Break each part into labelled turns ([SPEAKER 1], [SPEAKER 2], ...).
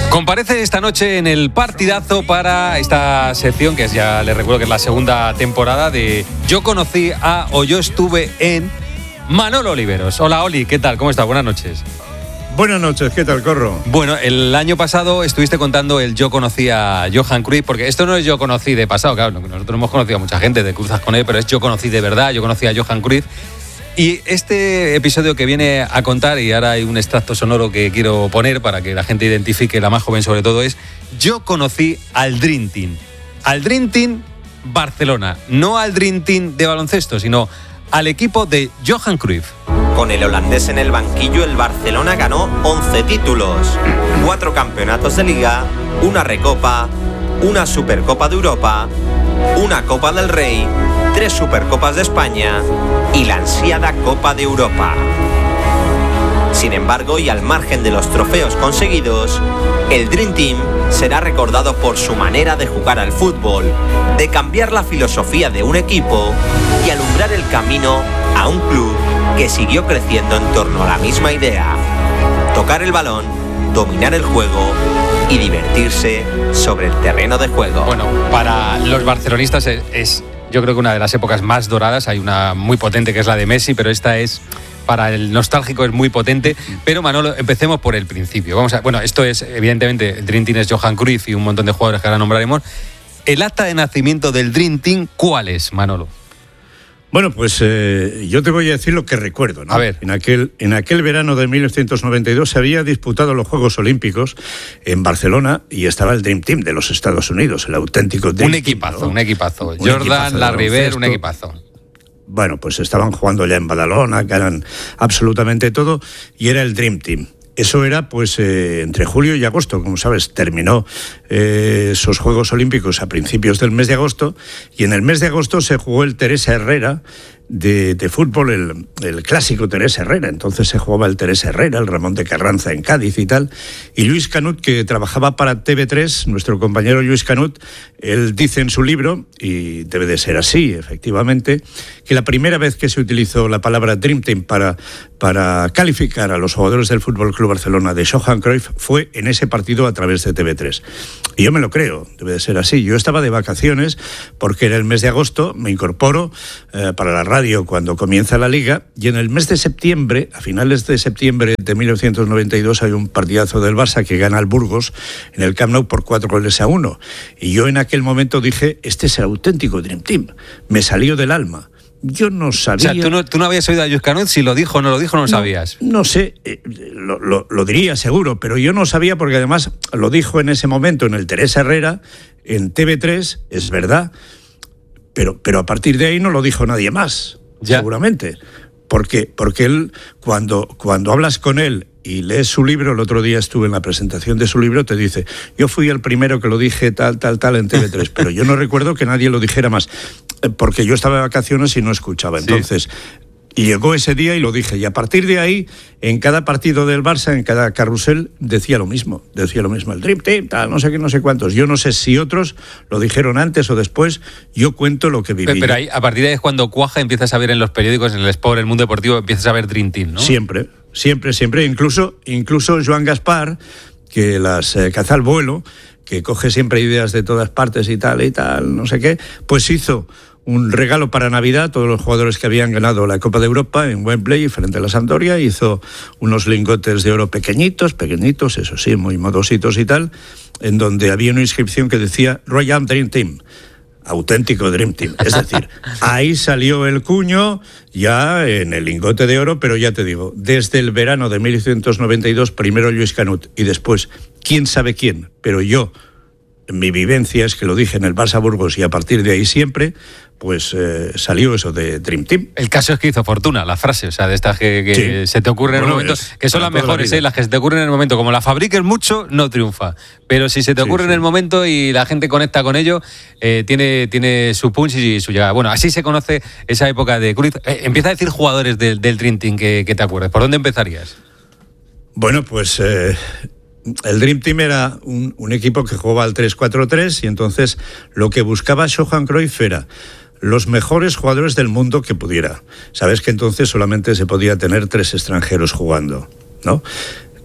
[SPEAKER 1] Comparece esta noche en el partidazo para esta sección, que es, ya les recuerdo que es la segunda temporada de Yo conocí a o yo estuve en Manolo Oliveros. Hola Oli, ¿qué tal? ¿Cómo estás? Buenas noches.
[SPEAKER 2] Buenas noches, ¿qué tal, Corro?
[SPEAKER 1] Bueno, el año pasado estuviste contando el Yo conocí a Johan Cruyff, porque esto no es Yo conocí de pasado, claro, nosotros hemos conocido a mucha gente de cruzas con él, pero es Yo conocí de verdad, Yo conocí a Johan Cruyff. Y este episodio que viene a contar, y ahora hay un extracto sonoro que quiero poner para que la gente identifique, la más joven sobre todo, es Yo conocí al Dream Team. Al Dream Team Barcelona, no al Dream Team de baloncesto, sino al equipo de Johan Cruyff.
[SPEAKER 3] Con el holandés en el banquillo, el Barcelona ganó 11 títulos, 4 campeonatos de Liga, una Recopa, una Supercopa de Europa, una Copa del Rey, 3 Supercopas de España y la ansiada Copa de Europa. Sin embargo, y al margen de los trofeos conseguidos, el Dream Team será recordado por su manera de jugar al fútbol, de cambiar la filosofía de un equipo y alumbrar el camino a un club que siguió creciendo en torno a la misma idea: tocar el balón, dominar el juego y divertirse sobre el terreno de juego.
[SPEAKER 1] Bueno, para los barcelonistas es yo creo que una de las épocas más doradas. Hay una muy potente que es la de Messi, pero esta es, para el nostálgico, es muy potente. Pero Manolo, empecemos por el principio. Bueno, esto es, evidentemente, el Dream Team es Johan Cruyff y un montón de jugadores que ahora nombraremos. ¿El acta de nacimiento del Dream Team cuál es, Manolo?
[SPEAKER 2] Bueno, pues yo te voy a decir lo que recuerdo, ¿no?
[SPEAKER 1] A ver.
[SPEAKER 2] En aquel verano de 1992 se había disputado los Juegos Olímpicos en Barcelona y estaba el Dream Team de los Estados Unidos, el auténtico Dream Team, ¿no?
[SPEAKER 1] Un equipazo. Jordan, Larry Bird, un equipazo.
[SPEAKER 2] Bueno, pues estaban jugando ya en Badalona, que eran absolutamente todo, y era el Dream Team. Eso era pues entre julio y agosto, como sabes, terminó esos Juegos Olímpicos a principios del mes de agosto, y en el mes de agosto se jugó el Teresa Herrera de fútbol, el clásico Teresa Herrera. Entonces se jugaba el Teresa Herrera, el Ramón de Carranza en Cádiz y tal, y Luis Canut, que trabajaba para TV3, nuestro compañero Luis Canut, él dice en su libro, y debe de ser así, efectivamente, que la primera vez que se utilizó la palabra Dream Team para calificar a los jugadores del Fútbol Club Barcelona de Johan Cruyff fue en ese partido a través de TV3. Y yo me lo creo, debe de ser así. Yo estaba de vacaciones porque era el mes de agosto, me incorporo para la radio cuando comienza la Liga, y en el mes de septiembre, a finales de septiembre de 1992, hay un partidazo del Barça que gana al Burgos en el Camp Nou por 4-1. Y yo en aquel momento dije, este es el auténtico Dream Team. Me salió del alma. Yo no sabía...
[SPEAKER 1] O sea, ¿tú no habías oído a Luis Canut? Si lo dijo o no lo dijo, no lo sabías.
[SPEAKER 2] No sé, lo diría seguro, pero yo no sabía porque además lo dijo en ese momento en el Teresa Herrera, en TV3, es verdad, pero a partir de ahí no lo dijo nadie más, ya. Seguramente. Porque él, cuando hablas con él y lees su libro, el otro día estuve en la presentación de su libro, te dice, yo fui el primero que lo dije tal en TV3, pero yo no recuerdo que nadie lo dijera más, porque yo estaba de vacaciones y no escuchaba. Entonces, sí. Y llegó ese día y lo dije, y a partir de ahí, en cada partido del Barça, en cada carrusel, decía lo mismo, el Dream Team, tal, no sé qué, no sé cuántos. Yo no sé si otros lo dijeron antes o después, yo cuento lo que viví.
[SPEAKER 1] Pero ahí, a partir de ahí es cuando cuaja, empiezas a ver en los periódicos, en el Sport, en el Mundo Deportivo, empiezas a ver Dream Team, ¿no?
[SPEAKER 2] Siempre. Incluso Joan Gaspar, que las caza al vuelo, que coge siempre ideas de todas partes y tal, no sé qué, pues hizo un regalo para Navidad a todos los jugadores que habían ganado la Copa de Europa en Wembley frente a la Sampdoria. Hizo unos lingotes de oro pequeñitos, eso sí, muy modositos y tal, en donde había una inscripción que decía Royal Dream Team, auténtico Dream Team. Es decir, ahí salió el cuño ya en el lingote de oro, pero ya te digo, desde el verano de 1992, primero Luis Canut y después quién sabe quién, pero yo, mi vivencia es que lo dije en el Barça Burgos y a partir de ahí siempre, pues salió eso de Dream Team.
[SPEAKER 1] El caso es que hizo fortuna la frase, o sea, de estas que sí. Se te ocurren en el momento, que son las mejores, las que se te ocurren en el momento. Como la fabriques mucho, no triunfa. Pero si se te ocurre en el momento y la gente conecta con ello, tiene su punch y su llegada. Bueno, así se conoce esa época de Cruyff. Empieza a decir jugadores del Dream Team que te acuerdes. ¿Por dónde empezarías?
[SPEAKER 2] Bueno, pues... el Dream Team era un equipo que jugaba al 3-4-3 y entonces lo que buscaba Johan Cruyff era los mejores jugadores del mundo que pudiera. Sabes que entonces solamente se podía tener 3 extranjeros jugando, ¿no?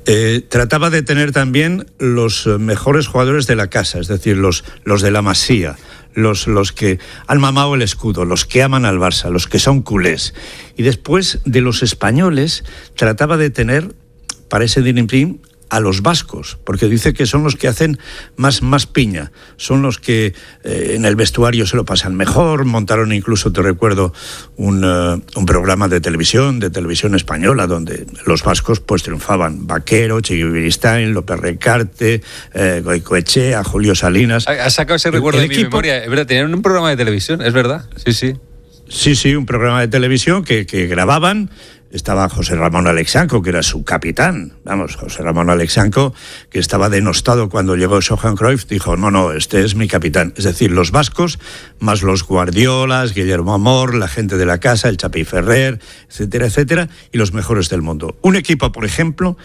[SPEAKER 2] trataba de tener también los mejores jugadores de la casa, es decir, los de la Masía, los que han mamado el escudo, los que aman al Barça, los que son culés. Y después de los españoles trataba de tener para ese Dream Team a los vascos, porque dice que son los que hacen más piña, son los que en el vestuario se lo pasan mejor. Montaron incluso, te recuerdo, un programa de televisión española, donde los vascos pues triunfaban. Vaquero, Chiqui Beristain, López Recarte, Goicoechea, Julio Salinas.
[SPEAKER 1] Has sacado ese recuerdo de mi memoria. Es verdad, tenían un programa de televisión, es verdad, sí.
[SPEAKER 2] Sí, un programa de televisión que grababan. Estaba José Ramón Alexanco, que era su capitán. José Ramón Alexanco, que estaba denostado cuando llegó Johan Cruyff, dijo, no, este es mi capitán. Es decir, los vascos, más los Guardiolas, Guillermo Amor, la gente de la casa, el Chapi Ferrer, etcétera, y los mejores del mundo. Un equipo, por ejemplo,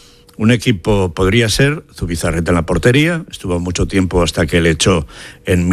[SPEAKER 2] podría ser Zubizarreta en la portería, estuvo mucho tiempo hasta que le echó en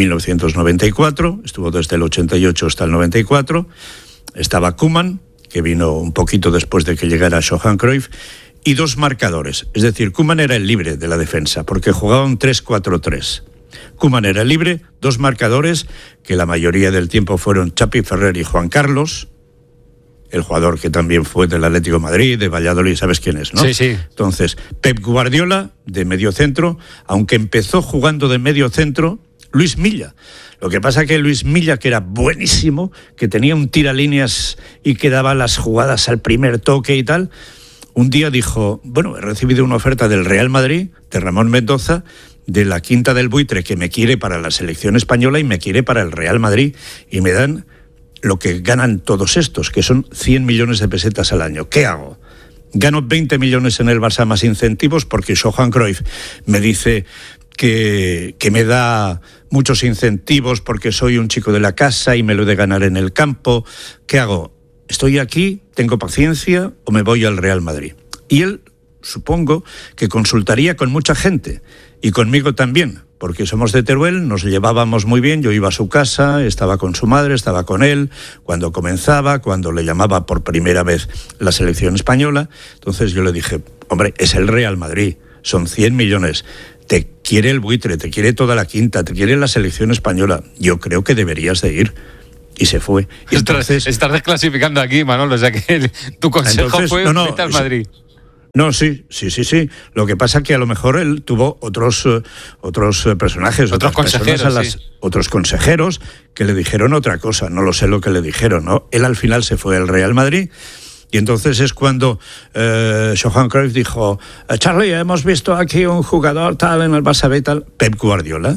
[SPEAKER 2] 1994, estuvo desde el 88 hasta el 94, estaba Koeman, que vino un poquito después de que llegara Johan Cruyff, y dos marcadores. Es decir, Koeman era el libre de la defensa, porque jugaba un 3-4-3. Koeman era el libre, dos marcadores, que la mayoría del tiempo fueron Chapi Ferrer y Juan Carlos, el jugador que también fue del Atlético de Madrid, de Valladolid, ¿sabes quién es, no?
[SPEAKER 1] Sí.
[SPEAKER 2] Entonces, Pep Guardiola, de medio centro, aunque empezó jugando de medio centro, Luis Milla. Lo que pasa que Luis Milla, que era buenísimo, que tenía un tiralíneas y que daba las jugadas al primer toque y tal, un día dijo, he recibido una oferta del Real Madrid, de Ramón Mendoza, de la Quinta del Buitre, que me quiere para la selección española y me quiere para el Real Madrid, y me dan lo que ganan todos estos, que son 100 millones de pesetas al año. ¿Qué hago? Gano 20 millones en el Barça más incentivos porque Johan Cruyff me dice que me da muchos incentivos porque soy un chico de la casa y me lo he de ganar en el campo. ¿Qué hago? ¿Estoy aquí, tengo paciencia o me voy al Real Madrid? Y él, supongo, que consultaría con mucha gente y conmigo también, porque somos de Teruel, nos llevábamos muy bien, yo iba a su casa, estaba con su madre, estaba con él, cuando comenzaba, cuando le llamaba por primera vez la selección española. Entonces yo le dije, hombre, es el Real Madrid, son 100 millones, te quiere el Buitre, te quiere toda la Quinta, te quiere la selección española, yo creo que deberías de ir. Y se fue. Y entonces,
[SPEAKER 1] estás desclasificando aquí, Manolo, o sea que tu consejo fue vete al Madrid.
[SPEAKER 2] No, sí. Lo que pasa que a lo mejor él tuvo otros personajes,
[SPEAKER 1] otros consejeros,
[SPEAKER 2] otros consejeros que le dijeron otra cosa. No lo sé lo que le dijeron, ¿no? Él al final se fue al Real Madrid y entonces es cuando Johan Cruyff dijo, Charlie, hemos visto aquí un jugador tal en el Barça B y tal. Pep Guardiola,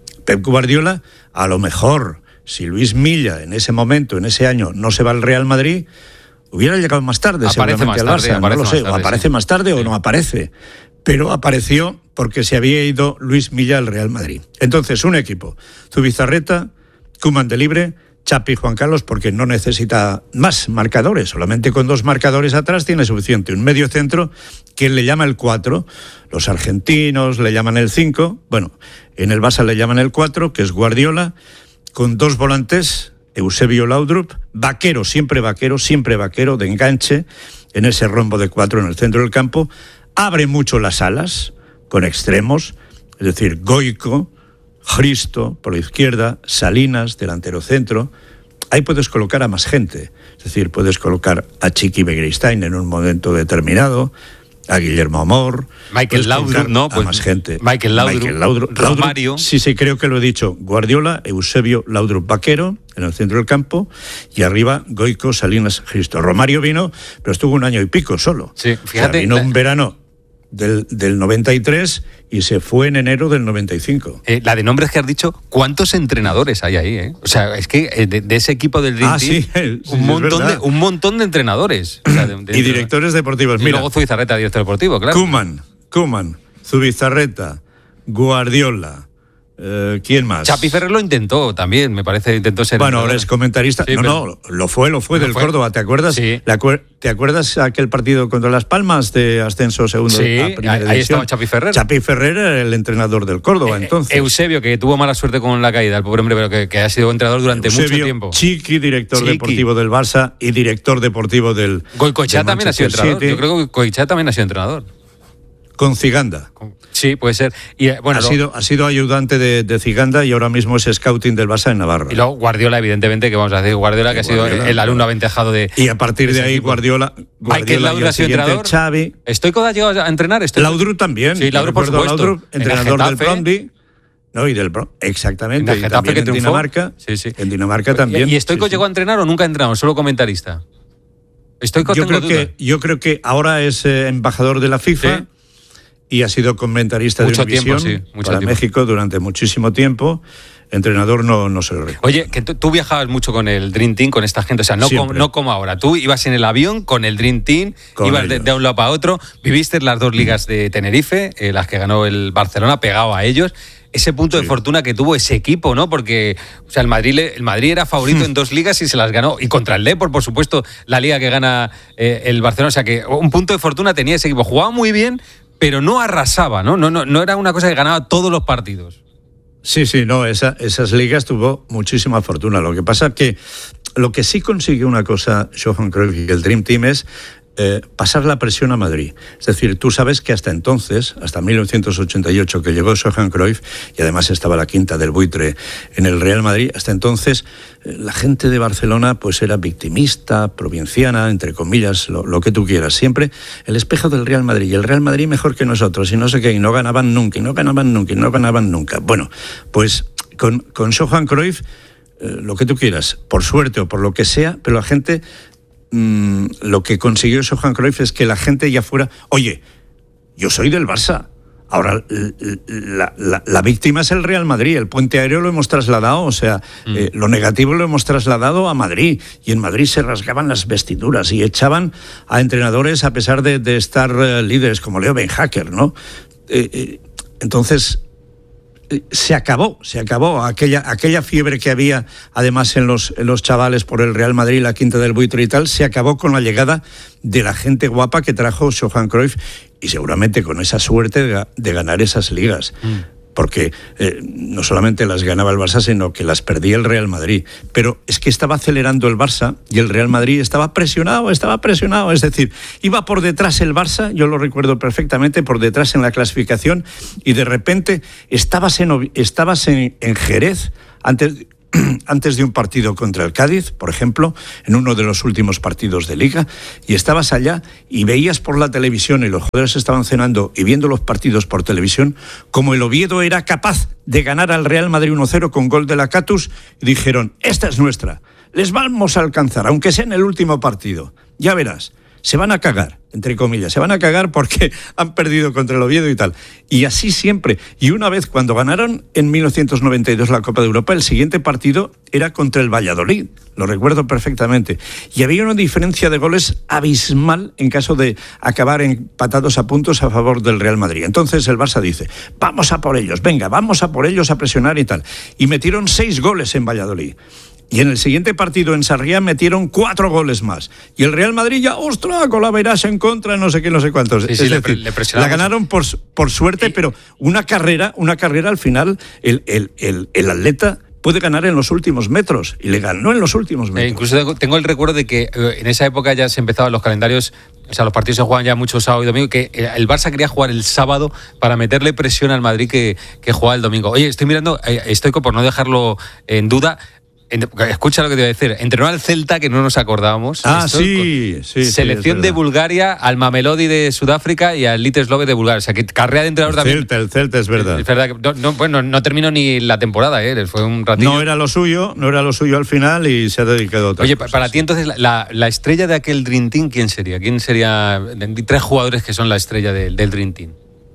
[SPEAKER 2] a lo mejor, si Luis Milla en ese momento, en ese año, no se va al Real Madrid, hubiera llegado más tarde, seguramente al Barça, no lo sé, o aparece más tarde o no aparece. Pero apareció porque se había ido Luis Milla al Real Madrid. Entonces, un equipo, Zubizarreta, Koeman de libre, Chapi y Juan Carlos, porque no necesita más marcadores, solamente con dos marcadores atrás tiene suficiente. Un medio centro que él le llama el 4, los argentinos le llaman el 5, en el Barça le llaman el 4, que es Guardiola, con dos volantes, Eusebio Laudrup, siempre vaquero, de enganche, en ese rombo de 4 en el centro del campo, abre mucho las alas, con extremos, es decir, Goico, Hristo por la izquierda, Salinas, delantero centro. Ahí puedes colocar a más gente, es decir, puedes colocar a Chiqui Beristain en un momento determinado, a Guillermo Amor,
[SPEAKER 1] Michael Laudrup, ¿no?
[SPEAKER 2] Pues más gente.
[SPEAKER 1] Michael Laudrup, Romario.
[SPEAKER 2] Sí, creo que lo he dicho. Guardiola, Eusebio Laudrup vaquero en el centro del campo y arriba Goico, Salinas, Hristo. Romario vino, pero estuvo un año y pico solo.
[SPEAKER 1] Sí, fíjate.
[SPEAKER 2] Vino un verano del 93 y se fue en enero del 95.
[SPEAKER 1] La de nombres que has dicho, ¿cuántos entrenadores hay ahí? O sea, es que de ese equipo del Dream Team, un montón de entrenadores. O sea,
[SPEAKER 2] y directores deportivos.
[SPEAKER 1] Y luego Zubizarreta, director deportivo, claro.
[SPEAKER 2] Koeman, Zubizarreta, Guardiola. ¿Quién más?
[SPEAKER 1] Chapi Ferrer lo intentó también, me parece, intentó ser...
[SPEAKER 2] Bueno, ahora es comentarista. Sí, lo fue del Córdoba, ¿te acuerdas?
[SPEAKER 1] Sí.
[SPEAKER 2] ¿Te acuerdas aquel partido contra Las Palmas de ascenso segundo a primera división?
[SPEAKER 1] Ahí estaba Chapi Ferrer.
[SPEAKER 2] Chapi Ferrer era el entrenador del Córdoba, entonces.
[SPEAKER 1] Eusebio, que tuvo mala suerte con la caída, el pobre hombre, pero que ha sido entrenador durante mucho tiempo.
[SPEAKER 2] Chiqui, director deportivo del Barça y director deportivo del...
[SPEAKER 1] Goicoechea también ha sido entrenador. Yo creo que Goicoechea también ha sido entrenador.
[SPEAKER 2] Con Ziganda.
[SPEAKER 1] Sí, puede ser. Y, bueno,
[SPEAKER 2] ha sido ayudante de Ziganda y ahora mismo es scouting del Barça en Navarra.
[SPEAKER 1] Y luego Guardiola, evidentemente, que vamos a decir, Guardiola, que ha sido el alumno aventajado de...
[SPEAKER 2] Y a partir de ahí, Guardiola
[SPEAKER 1] Michael Laudrup ha sido entrenador.
[SPEAKER 2] Xavi.
[SPEAKER 1] ¿Stoico ha llegado a entrenar?
[SPEAKER 2] Laudrup también.
[SPEAKER 1] Sí, Laudrup, por supuesto.
[SPEAKER 2] Laudrup, entrenador del Brøndby. No, y del exactamente.
[SPEAKER 1] En el Getafe, que
[SPEAKER 2] en Dinamarca.
[SPEAKER 1] Sí.
[SPEAKER 2] En Dinamarca también.
[SPEAKER 1] ¿Y Stoico llegó a entrenar o nunca ha entrenado? Solo comentarista. Stoico,
[SPEAKER 2] yo creo que ahora es embajador de la FIFA. ¿Sí? Y ha sido comentarista de Univision para México durante muchísimo tiempo. Entrenador no se lo recuerdo.
[SPEAKER 1] Oye, que tú viajabas mucho con el Dream Team, con esta gente, o sea, no como ahora. Tú ibas en el avión con el Dream Team, ibas de un lado para otro, viviste las 2 ligas de Tenerife, las que ganó el Barcelona, pegado a ellos. Ese punto de fortuna que tuvo ese equipo, ¿no? Porque, o sea, el Madrid era favorito en 2 ligas y se las ganó. Y contra el Depor, por supuesto, la liga que gana el Barcelona. O sea, que un punto de fortuna tenía ese equipo. Jugaba muy bien, pero no arrasaba, ¿no? No era una cosa que ganaba todos los partidos.
[SPEAKER 2] Sí, no, esas ligas tuvo muchísima fortuna. Lo que pasa es que lo que sí consiguió una cosa Johan Cruyff y el Dream Team es pasar la presión a Madrid. Es decir, tú sabes que hasta entonces, hasta 1988, que llegó Johan Cruyff, y además estaba la quinta del buitre en el Real Madrid, hasta entonces la gente de Barcelona pues era victimista, provinciana, entre comillas, lo que tú quieras. Siempre el espejo del Real Madrid, y el Real Madrid mejor que nosotros, y no sé qué, y no ganaban nunca. Bueno, pues con Johan Cruyff, lo que tú quieras, por suerte o por lo que sea, pero la gente... lo que consiguió Johan Cruyff es que la gente ya fuera, oye, yo soy del Barça, ahora la víctima es el Real Madrid, el puente aéreo lo hemos trasladado, o sea, lo negativo lo hemos trasladado a Madrid, y en Madrid se rasgaban las vestiduras y echaban a entrenadores a pesar de estar líderes como Leo Benhacker, ¿no? Entonces... Se acabó aquella fiebre que había además en los chavales por el Real Madrid, la quinta del buitre y tal, se acabó con la llegada de la gente guapa que trajo Johan Cruyff, y seguramente con esa suerte de ganar esas ligas. Porque no solamente las ganaba el Barça, sino que las perdía el Real Madrid. Pero es que estaba acelerando el Barça y el Real Madrid estaba presionado. Es decir, iba por detrás el Barça, yo lo recuerdo perfectamente, por detrás en la clasificación, y de repente estabas en Jerez antes de un partido contra el Cádiz, por ejemplo, en uno de los últimos partidos de Liga, y estabas allá y veías por la televisión, y los jugadores estaban cenando y viendo los partidos por televisión, como el Oviedo era capaz de ganar al Real Madrid 1-0 con gol de Lacatus, y dijeron, esta es nuestra, les vamos a alcanzar, aunque sea en el último partido, ya verás. Se van a cagar, entre comillas, se van a cagar porque han perdido contra el Oviedo y tal. Y así siempre. Y una vez, cuando ganaron en 1992 la Copa de Europa, el siguiente partido era contra el Valladolid, lo recuerdo perfectamente. Y había una diferencia de goles abismal en caso de acabar empatados a puntos a favor del Real Madrid. Entonces el Barça dice, vamos a por ellos, venga, vamos a por ellos a presionar y tal. Y metieron 6 goles en Valladolid. Y en el siguiente partido en Sarriá metieron 4 goles más. Y el Real Madrid ya, ¡ostras!, con la Verás en contra, no sé qué, no sé cuántos.
[SPEAKER 1] Sí,
[SPEAKER 2] es decir, la ganaron por suerte, pero una carrera al final, el atleta puede ganar en los últimos metros, y le ganó en los últimos metros.
[SPEAKER 1] Incluso tengo el recuerdo de que en esa época ya se empezaban los calendarios, o sea, los partidos se jugaban ya mucho sábado y domingo, que el Barça quería jugar el sábado para meterle presión al Madrid que jugaba el domingo. Oye, estoy mirando, Stoico, por no dejarlo en duda, escucha lo que te voy a decir. Entrenó al Celta, que no nos acordábamos.
[SPEAKER 2] Sí.
[SPEAKER 1] Selección de Bulgaria, al Mamelodi de Sudáfrica y al Liteslove de Bulgaria. O sea, que carrera de entrenador también.
[SPEAKER 2] El Celta, es verdad.
[SPEAKER 1] Es verdad que no terminó ni la temporada, fue un ratillo.
[SPEAKER 2] No era lo suyo al final, y se ha dedicado a otras cosas.
[SPEAKER 1] Para ti entonces, la estrella de aquel Dream Team, ¿quién sería? ¿Quién sería 3 jugadores que son la estrella del Dream Team?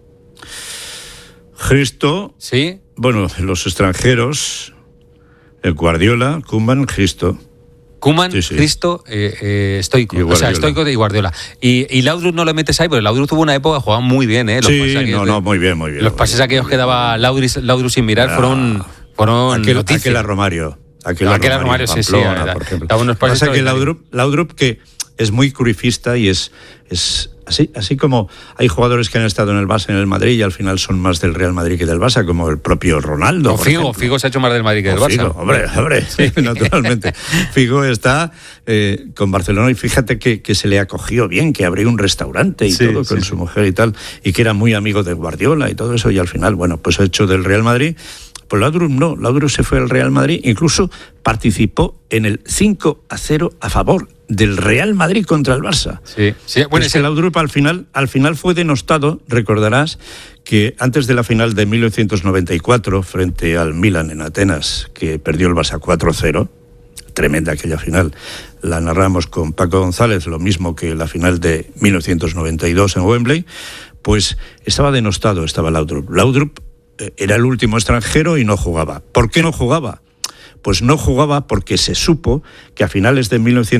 [SPEAKER 2] Cristo.
[SPEAKER 1] ¿Sí?
[SPEAKER 2] Bueno, los extranjeros... Guardiola, Koeman, Cristo.
[SPEAKER 1] Koeman, sí. Cristo, Stoico. O sea, Stoico y Guardiola. Y Laudrup no lo metes ahí, porque Laudrup tuvo una época que jugaba muy bien, Los
[SPEAKER 2] muy bien.
[SPEAKER 1] Los pases aquellos que daba Laudrup sin mirar fueron
[SPEAKER 2] aquel a Romario.
[SPEAKER 1] Aquel a Romario,
[SPEAKER 2] Pamplona, por ejemplo. Pasa que Laudrup, que es muy cruyffista y es Así como hay jugadores que han estado en el Barça y en el Madrid y al final son más del Real Madrid que del Barça, como el propio Ronaldo.
[SPEAKER 1] Figo se ha hecho más del Madrid que del Barça.
[SPEAKER 2] Figo, hombre, sí. Naturalmente. Figo está con Barcelona y fíjate que se le acogió bien, que abrió un restaurante y todo con su mujer y tal, y que era muy amigo de Guardiola y todo eso, y al final, bueno, pues ha hecho del Real Madrid. Pues Laudrup no, Laudrup se fue al Real Madrid, incluso participó en el 5-0 a favor del Real Madrid contra el Barça.
[SPEAKER 1] Sí.
[SPEAKER 2] Bueno, ese Laudrup al final fue denostado, recordarás, que antes de la final de 1994, frente al Milan en Atenas, que perdió el Barça 4-0, tremenda aquella final, la narramos con Paco González, lo mismo que la final de 1992 en Wembley, pues estaba denostado, Laudrup. Laudrup era el último extranjero y no jugaba. ¿Por qué no jugaba? Pues no jugaba porque se supo que a finales de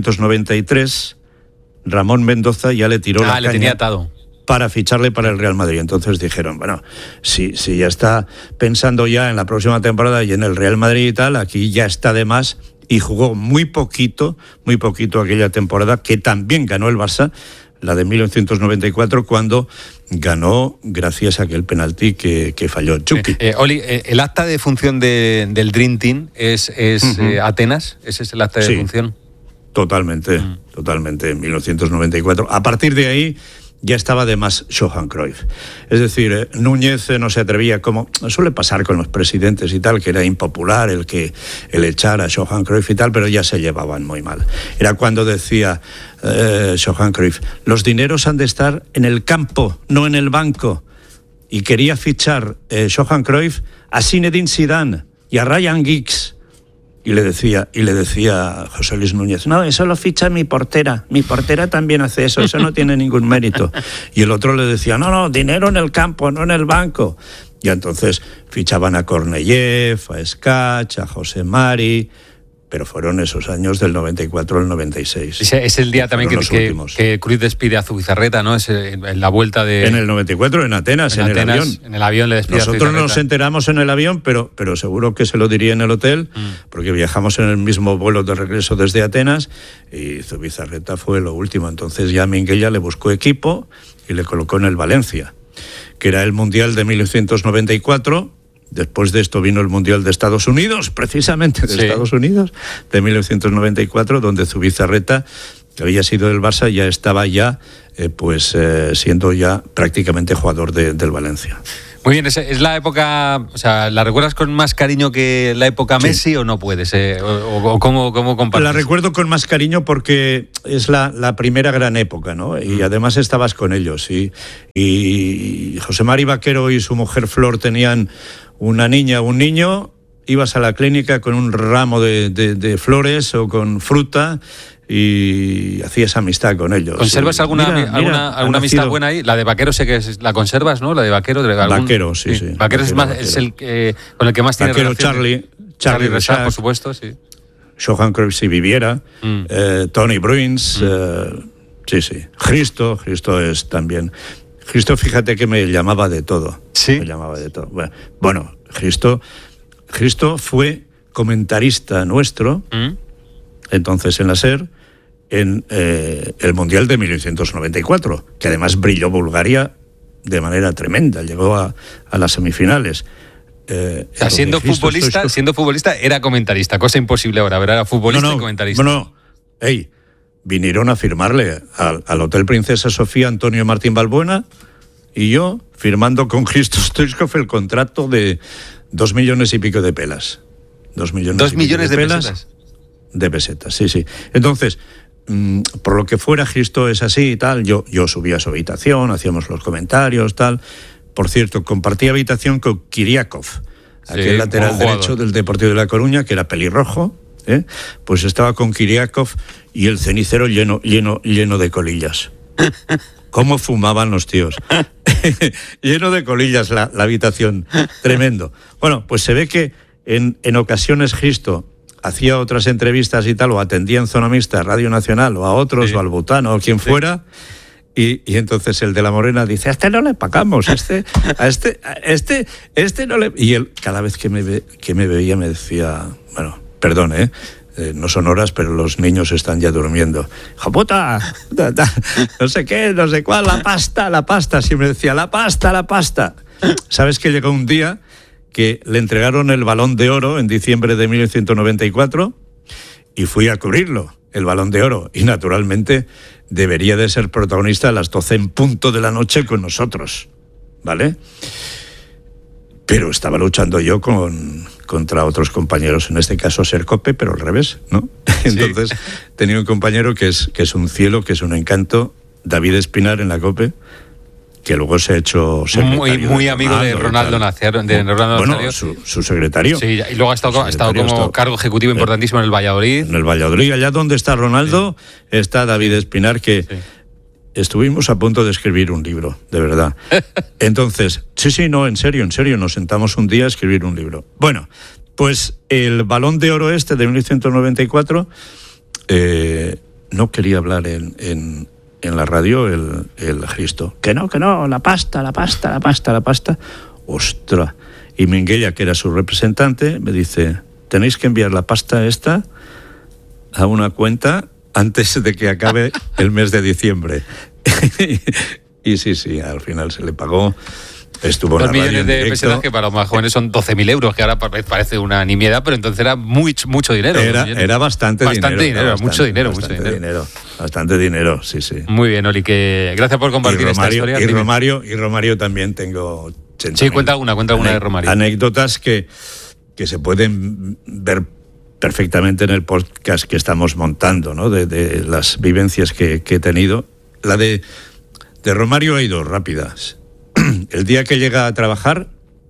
[SPEAKER 2] 1993 Ramón Mendoza ya le tiró la caña
[SPEAKER 1] tenía atado
[SPEAKER 2] para ficharle para el Real Madrid. Entonces dijeron, bueno, si ya está pensando ya en la próxima temporada y en el Real Madrid y tal, aquí ya está de más, y jugó muy poquito aquella temporada, que también ganó el Barça, la de 1994, cuando ganó gracias a aquel penalti que falló Chucky.
[SPEAKER 1] Oli, ¿el acta de función del Dream Team es Atenas? ¿Ese es el acta de función?
[SPEAKER 2] Totalmente, en 1994. A partir de ahí ya estaba de más Johan Cruyff. Es decir, Núñez no se atrevía, como suele pasar con los presidentes y tal, que era impopular el echar a Johan Cruyff y tal, pero ya se llevaban muy mal. Era cuando decía Johan Cruyff, los dineros han de estar en el campo, no en el banco. Y quería fichar Johan Cruyff a Zinedine Zidane y a Ryan Giggs. Y le decía José Luis Núñez, no, eso lo ficha mi portera también hace eso no tiene ningún mérito. Y el otro le decía, no, dinero en el campo, no en el banco. Y entonces fichaban a Korneyev, a Skach, a José Mari, pero fueron esos años del 94 al 96.
[SPEAKER 1] Es el día también que Cruyff despide a Zubizarreta, ¿no? Es en la vuelta de...
[SPEAKER 2] En el 94, en Atenas, en el avión.
[SPEAKER 1] En el avión le despide a
[SPEAKER 2] Zubizarreta. Nosotros nos enteramos en el avión, pero seguro que se lo diría en el hotel, porque viajamos en el mismo vuelo de regreso desde Atenas, y Zubizarreta fue lo último. Entonces ya Minguella le buscó equipo y le colocó en el Valencia, que era el Mundial de 1994... Después de esto vino el Mundial de Estados Unidos, precisamente Estados Unidos, de 1994, donde Zubizarreta, que había sido del Barça, ya estaba siendo ya prácticamente jugador del Valencia.
[SPEAKER 1] Muy bien, ¿es la época, o sea, la recuerdas con más cariño que la época Messi o no puedes? ¿O cómo compartes?
[SPEAKER 2] La recuerdo con más cariño porque es la primera gran época, ¿no? Y además estabas con ellos. Y José Mari Vaquero y su mujer Flor tenían una niña, un niño, ibas a la clínica con un ramo de flores o con fruta y hacías amistad con ellos.
[SPEAKER 1] ¿Conservas alguna amistad buena ahí? La de Vaquero sé que la conservas, ¿no? La de Vaquero.
[SPEAKER 2] Vaquero, sí.
[SPEAKER 1] Vaquero es el que con el que más tiene
[SPEAKER 2] Vaquero,
[SPEAKER 1] relación. Charlie Rexach, por supuesto, sí.
[SPEAKER 2] Johan Cruyff si viviera, Tony Bruins, sí. Cristo es también... Cristo, fíjate que me llamaba de todo.
[SPEAKER 1] ¿Sí?
[SPEAKER 2] Me llamaba de todo. Bueno, Cristo fue comentarista nuestro, entonces en la SER, en el Mundial de 1994, que además brilló Bulgaria de manera tremenda, llegó a las semifinales.
[SPEAKER 1] Siendo futbolista era comentarista, cosa imposible ahora, ¿verdad? Era futbolista y comentarista.
[SPEAKER 2] Vinieron a firmarle al Hotel Princesa Sofía Antonio Martín Balbuena y yo firmando con Christos Stoichkov el contrato de 2 millones y pico de pelas. 2 millones de pelas. De pesetas, sí. Entonces, por lo que fuera, Cristo es así y tal, yo subía a su habitación, hacíamos los comentarios, tal. Por cierto, compartía habitación con Kiriakov, aquel lateral derecho del Deportivo de La Coruña, que era pelirrojo. Pues estaba con Kiriakov y el cenicero lleno de colillas. ¿Cómo fumaban los tíos? Lleno de colillas la habitación, tremendo. Bueno, pues se ve que en ocasiones Cristo hacía otras entrevistas y tal, o atendía en Zona Mixta, Radio Nacional, o a otros, o al Butano, o quien fuera, y entonces el de la Morena dice, a este no le pagamos, a este no le... Y él, cada vez que me veía, me decía, bueno, perdón, no son horas, pero los niños están ya durmiendo. ¡Hijo puta! No sé qué, no sé cuál, la pasta. Siempre decía, la pasta. ¿Sabes que llegó un día que le entregaron el Balón de Oro en diciembre de 1994 y fui a cubrirlo, el Balón de Oro, y naturalmente debería de ser protagonista a las 12 en punto de la noche con nosotros, ¿vale? Pero estaba luchando yo contra otros compañeros, en este caso Sercope, pero al revés, ¿no? Entonces tenía un compañero que es un cielo, que es un encanto, David Espinar en la COPE, que luego se ha hecho secretario
[SPEAKER 1] muy amigo de Ronaldo Nazario.
[SPEAKER 2] Bueno, su secretario.
[SPEAKER 1] Sí, y luego ha estado como cargo ejecutivo importantísimo en el Valladolid.
[SPEAKER 2] En el Valladolid, allá donde está Ronaldo, está David Espinar, que estuvimos a punto de escribir un libro, de verdad. Entonces, en serio, nos sentamos un día a escribir un libro. Bueno, pues el Balón de Oro de 1994, no quería hablar en la radio el Cristo. Que no, la pasta. Ostras. Y Minguella, que era su representante, me dice, tenéis que enviar la pasta esta a una cuenta antes de que acabe el mes de diciembre. Y sí, al final se le pagó. Estuvo en la radio
[SPEAKER 1] 2 millones de pesetas, que para los más jóvenes son 12.000 euros, que ahora parece una nimiedad, pero entonces era mucho dinero.
[SPEAKER 2] Era bastante dinero. Bastante dinero, sí.
[SPEAKER 1] Muy bien, Oli, que gracias por compartir esta historia.
[SPEAKER 2] Y Romario también tengo...
[SPEAKER 1] Sí, cuenta alguna de Romario.
[SPEAKER 2] Anécdotas que se pueden ver perfectamente en el podcast que estamos montando, ¿no? De las vivencias que he tenido. La de Romario hay 2 rápidas. El día que llega a trabajar,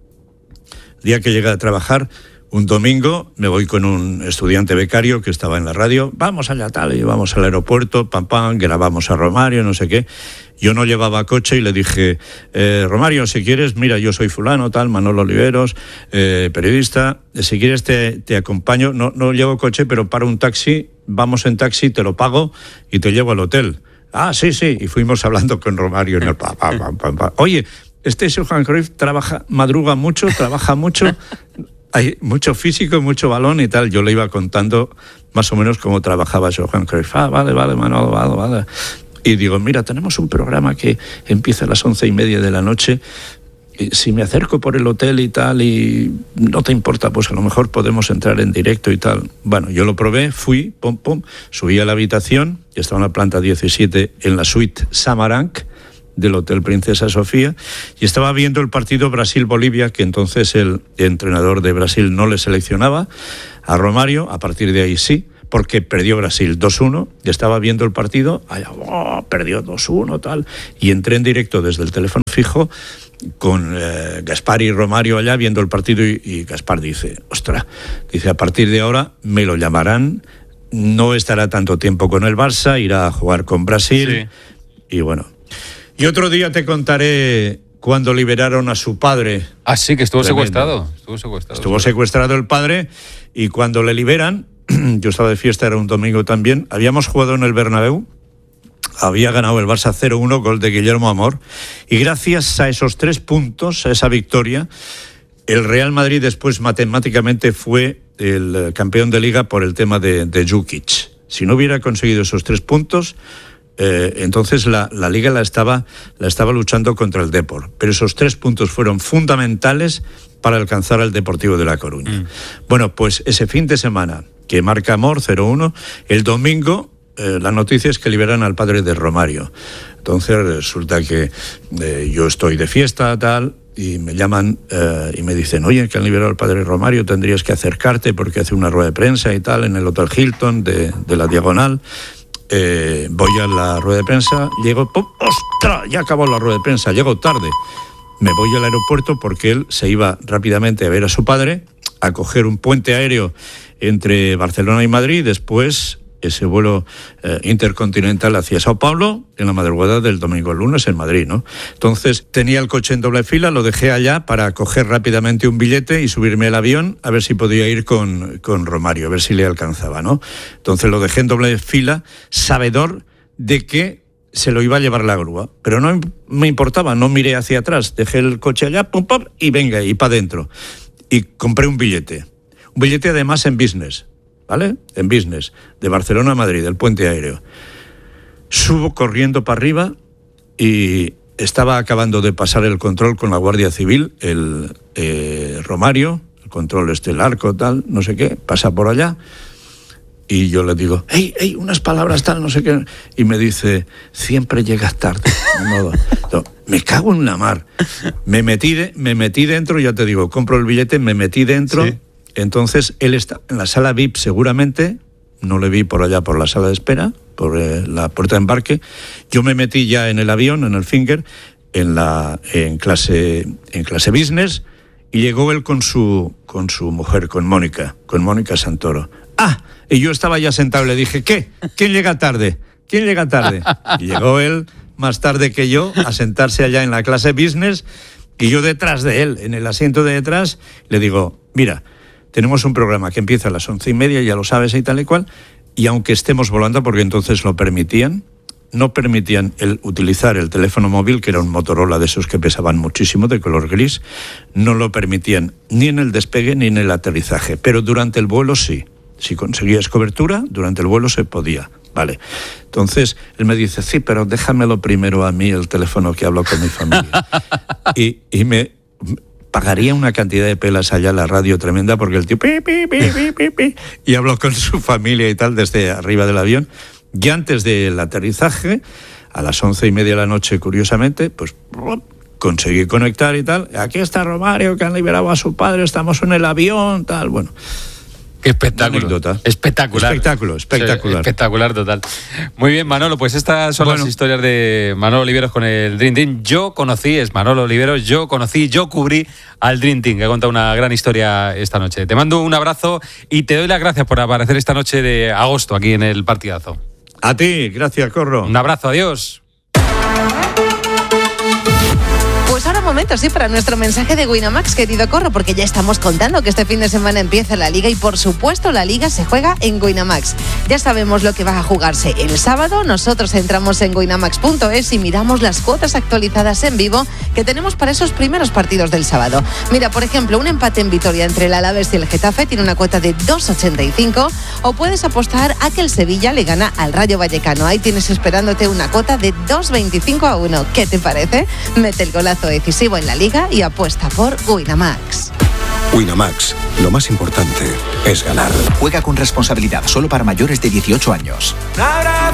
[SPEAKER 2] un domingo, me voy con un estudiante becario que estaba en la radio, vamos allá tal, y vamos al aeropuerto, grabamos a Romario, no sé qué. Yo no llevaba coche y le dije, Romario, si quieres, mira, yo soy fulano, tal, Manolo Oliveros, periodista, si quieres te acompaño, no llevo coche, pero paro un taxi, vamos en taxi, te lo pago y te llevo al hotel. Ah, sí, y fuimos hablando con Romario en el Oye, Johan Cruyff madruga mucho, trabaja mucho, hay mucho físico, mucho balón y tal. Yo le iba contando más o menos cómo trabajaba Johan Cruyff. Vale, Manolo, vale. Y digo, mira, tenemos un programa que empieza a las 11:30 de la noche. Si me acerco por el hotel y tal, y no te importa, pues a lo mejor podemos entrar en directo y tal. Bueno, yo lo probé, fui, subí a la habitación, y estaba en la planta 17 en la suite Samaranch del Hotel Princesa Sofía, y estaba viendo el partido Brasil-Bolivia, que entonces el entrenador de Brasil no le seleccionaba a Romario, a partir de ahí sí, porque perdió Brasil 2-1, y estaba viendo el partido, perdió 2-1, tal, y entré en directo desde el teléfono fijo con Gaspar y Romario allá viendo el partido, y Gaspar dice, a partir de ahora me lo llamarán, no estará tanto tiempo con el Barça, irá a jugar con Brasil, y bueno. Y otro día te contaré cuando liberaron a su padre.
[SPEAKER 1] Ah, sí, que estuvo secuestrado.
[SPEAKER 2] Estuvo secuestrado el padre, y cuando le liberan, yo estaba de fiesta, era un domingo también, habíamos jugado en el Bernabéu, había ganado el Barça 0-1, gol de Guillermo Amor, y gracias a esos 3 puntos, a esa victoria, el Real Madrid después matemáticamente fue el campeón de Liga por el tema de Djukic. Si no hubiera conseguido esos 3 puntos, entonces la Liga la estaba luchando contra el Depor. Pero esos 3 puntos fueron fundamentales para alcanzar al Deportivo de La Coruña. Bueno, pues ese fin de semana que marca Amor 0-1, el domingo la noticia es que liberan al padre de Romario. Entonces resulta que yo estoy de fiesta, tal, y me llaman y me dicen, oye, que han liberado al padre Romario, tendrías que acercarte porque hace una rueda de prensa y tal en el Hotel Hilton de la Diagonal. Voy a la rueda de prensa, llego, ¡ostras! Ya acabó la rueda de prensa, llego tarde. Me voy al aeropuerto porque él se iba rápidamente a ver a su padre, a coger un puente aéreo entre Barcelona y Madrid, después ese vuelo intercontinental hacia Sao Paulo en la madrugada del domingo al lunes en Madrid, ¿no? Entonces tenía el coche en doble fila, lo dejé allá para coger rápidamente un billete y subirme al avión a ver si podía ir con Romario, a ver si le alcanzaba, ¿no? Entonces lo dejé en doble fila, sabedor de que se lo iba a llevar la grúa, pero no me importaba, no miré hacia atrás, dejé el coche allá, y venga, y para adentro. Y compré un billete además en business. ¿vale? En business, de Barcelona a Madrid, del puente aéreo. Subo corriendo para arriba y estaba acabando de pasar el control con la Guardia Civil, el Romario, el control el arco, tal, no sé qué, pasa por allá. Y yo le digo, hey, unas palabras tal, no sé qué. Y me dice, siempre llegas tarde. No, me cago en la mar. Me metí dentro, ya te digo, compro el billete, me metí dentro. Sí. Entonces, él está en la sala VIP seguramente, no le vi por allá por la sala de espera, por la puerta de embarque. Yo me metí ya en el avión, en el Finger, en clase business, y llegó él con su mujer, con Mónica Santoro. Y yo estaba ya sentado y le dije, ¿qué? ¿Quién llega tarde? Y llegó él más tarde que yo a sentarse allá en la clase business y yo detrás de él, en el asiento de detrás, le digo, mira, tenemos un programa que empieza a las 11:30, ya lo sabes y tal y cual, y aunque estemos volando, porque entonces lo permitían, no permitían utilizar el teléfono móvil, que era un Motorola de esos que pesaban muchísimo, de color gris, no lo permitían ni en el despegue ni en el aterrizaje, pero durante el vuelo sí. Si conseguías cobertura, durante el vuelo se podía. Vale. Entonces, él me dice, sí, pero déjamelo primero a mí, el teléfono, que hablo con mi familia. y me pagaría una cantidad de pelas allá en la radio tremenda, porque el tío, y habló con su familia y tal, desde arriba del avión. Y antes del aterrizaje, a las 11:30 de la noche, curiosamente, pues conseguí conectar y tal. Aquí está Romario, que han liberado a su padre, estamos en el avión, tal, bueno.
[SPEAKER 1] Qué espectáculo. Espectacular. Espectacular total. Muy bien, Manolo, pues estas son las historias de Manolo Oliveros con el Dream Team. Yo cubrí al Dream Team, que ha contado una gran historia esta noche. Te mando un abrazo y te doy las gracias por aparecer esta noche de agosto aquí en el Partidazo.
[SPEAKER 2] A ti, gracias, Corro.
[SPEAKER 1] Un abrazo, adiós.
[SPEAKER 4] Pues ahora momento, sí, para nuestro mensaje de Winamax, querido Corro, porque ya estamos contando que este fin de semana empieza la Liga y, por supuesto, la Liga se juega en Winamax. Ya sabemos lo que va a jugarse el sábado. Nosotros entramos en winamax.es y miramos las cuotas actualizadas en vivo que tenemos para esos primeros partidos del sábado. Mira, por ejemplo, un empate en Vitoria entre el Alavés y el Getafe tiene una cuota de 2,85, o puedes apostar a que el Sevilla le gana al Rayo Vallecano. Ahí tienes esperándote una cuota de 2,25-1. ¿Qué te parece? Mete el golazo decisivo en la Liga y apuesta por Winamax.
[SPEAKER 5] Winamax, lo más importante es ganar.
[SPEAKER 6] Juega con responsabilidad, solo para mayores de 18 años.